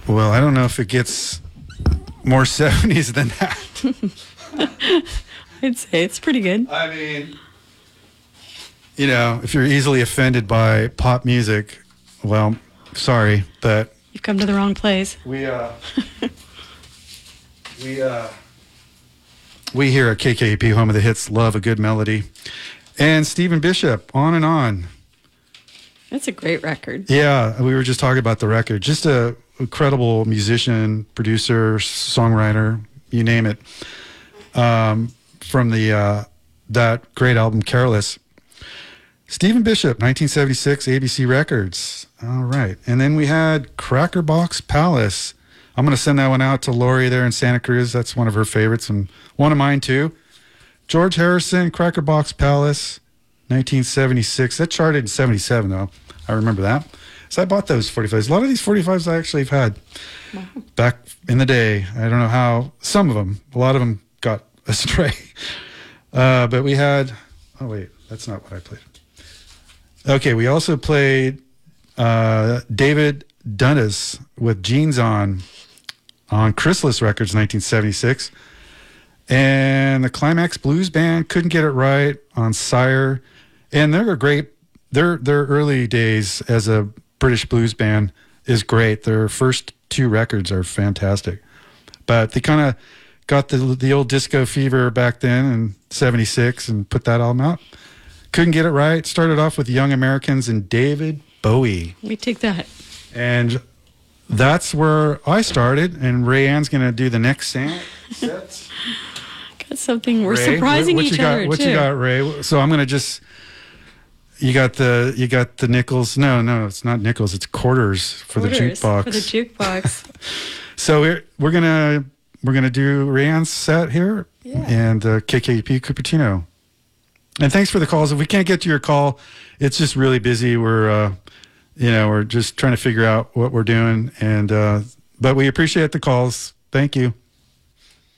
Well, I don't know if it gets more 70s than that. I'd say it's pretty good. I mean, you know, if you're easily offended by pop music, well, sorry, but You've come to the wrong place. we here at KKP, home of the hits, love a good melody. And Stephen Bishop, On and On. That's a great record. Yeah, we were just talking about the record. Just a incredible musician, producer, songwriter, you name it. From the that great album, Careless. Stephen Bishop, 1976, ABC Records. All right. And then we had Cracker Box Palace. I'm going to send that one out to Lori there in Santa Cruz. That's one of her favorites and one of mine too. George Harrison, Cracker Box Palace, 1976. That charted in 77 though. I remember that. So I bought those 45s. A lot of these 45s I actually have had back in the day. I don't know how, some of them, a lot of them got astray. But we had, oh wait, that's not what I played. Okay, we also played David Dundas with Jeans on Chrysalis Records, 1976. And the Climax Blues Band, Couldn't Get It Right on Sire. And they're great. Their early days as a British blues band is great. Their first two records are fantastic. But they kind of got the old disco fever back then in 76 and put that album out. Couldn't Get It Right. Started off with Young Americans and David Bowie. We take that. And that's where I started. And Ray Ann's going to do the next set. Got something. We're Ray, surprising each other what too. you got, Ray? So I'm going to just... You got the nickels. No, it's not nickels. It's quarters for the jukebox. For the jukebox. So we're gonna do Ray Ann's set here and KKP Cupertino. And thanks for the calls. If we can't get to your call, it's just really busy. We're we're just trying to figure out what we're doing, and but we appreciate the calls. Thank you.